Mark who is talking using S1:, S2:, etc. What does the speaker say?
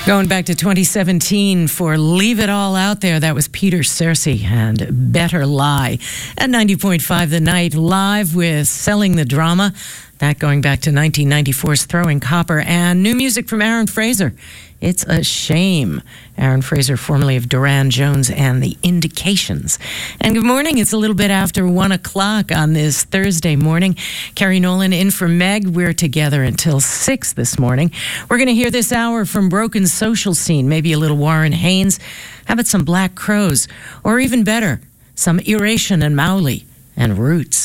S1: Going back to 2017 for Leave It All Out There, that was Peter Cersei and Better Lie. At 90.5 The Night, live with Selling the Drama. That going back to 1994's Throwing Copper, and new music from Aaron Fraser. It's a Shame. Aaron Fraser, formerly of Duran Jones and The Indications. And good morning. It's a little bit after 1 o'clock on this Thursday morning. Carrie Nolan in for Meg. We're together until 6 this morning. We're going to hear this hour from Broken Social Scene, maybe a little Warren Haynes. How about some Black Crowes? Or even better, some Iration and Mowley and Roots.